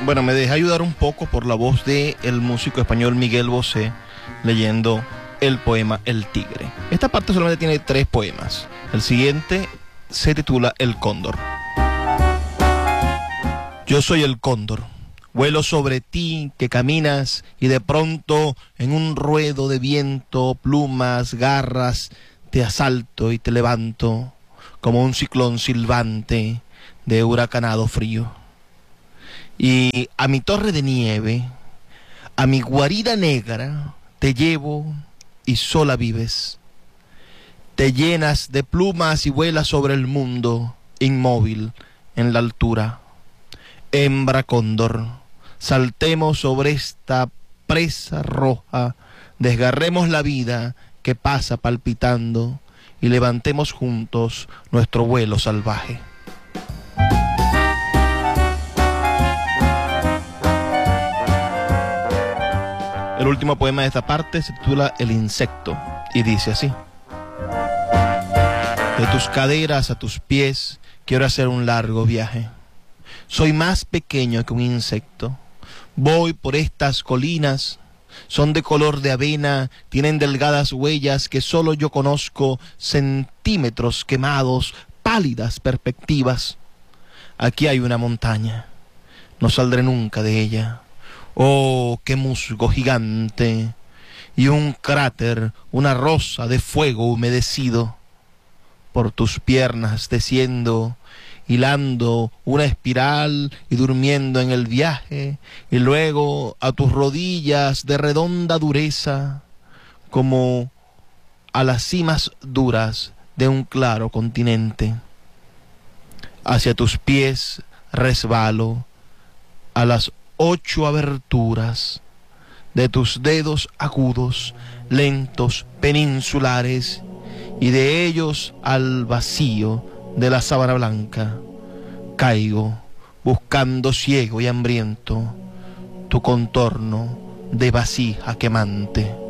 Bueno, me dejé ayudar un poco por la voz de el músico español Miguel Bosé leyendo el poema El Tigre. Esta parte solamente tiene 3 poemas. El siguiente se titula El Cóndor. Yo soy el cóndor, vuelo sobre ti que caminas y de pronto en un ruedo de viento, plumas, garras, te asalto y te levanto como un ciclón silbante de huracanado frío. Y a mi torre de nieve, a mi guarida negra, te llevo y sola vives. Te llenas de plumas y vuelas sobre el mundo, inmóvil en la altura. Hembra cóndor, saltemos sobre esta presa roja, desgarremos la vida que pasa palpitando y levantemos juntos nuestro vuelo salvaje. El último poema de esta parte se titula El Insecto y dice así: de tus caderas a tus pies quiero hacer un largo viaje. Soy más pequeño que un insecto. Voy por estas colinas. Son de color de avena, tienen delgadas huellas que solo yo conozco, centímetros quemados, pálidas perspectivas. Aquí hay una montaña. No saldré nunca de ella. Oh, qué musgo gigante. Y un cráter, una rosa de fuego humedecido. Por tus piernas desciendo, hilando una espiral y durmiendo en el viaje, y luego a tus rodillas de redonda dureza, como a las cimas duras de un claro continente. Hacia tus pies resbalo, a las 8 aberturas de tus dedos agudos, lentos, peninsulares, y de ellos al vacío de la sábana blanca caigo, buscando ciego y hambriento tu contorno de vasija quemante.